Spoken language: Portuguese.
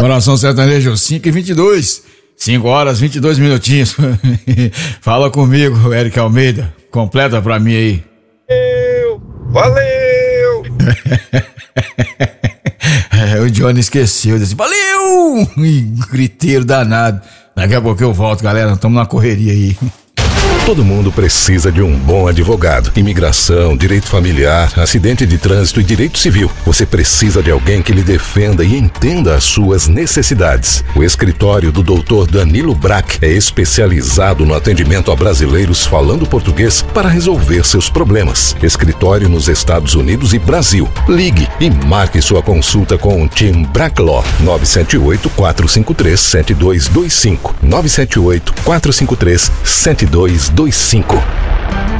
Coração Sertanejo, 5h22. 5 horas, 22 minutinhos. Fala comigo, Eric Almeida. Completa pra mim aí. Valeu! O Johnny esqueceu, disse, valeu! Griteiro danado. Daqui a pouco eu volto, galera. Estamos na correria aí. Todo mundo precisa de um bom advogado. Imigração, direito familiar, acidente de trânsito e direito civil. Você precisa de alguém que lhe defenda e entenda as suas necessidades. O escritório do Dr. Danilo Brack é especializado no atendimento a brasileiros falando português para resolver seus problemas. Escritório nos Estados Unidos e Brasil. Ligue e marque sua consulta com o Team Brack Law. 978-453-7225. 978-453-7225.